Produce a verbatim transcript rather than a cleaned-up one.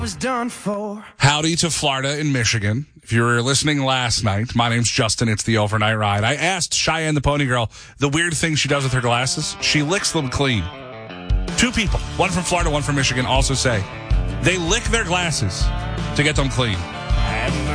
was done for. Howdy to Florida and Michigan. If you were listening last night, my name's Justin. It's the Overnight Ride. I asked Cheyenne the Pony Girl the weird thing she does with her glasses. She licks them clean. Two people, one from Florida, one from Michigan, also say they lick their glasses to get them clean.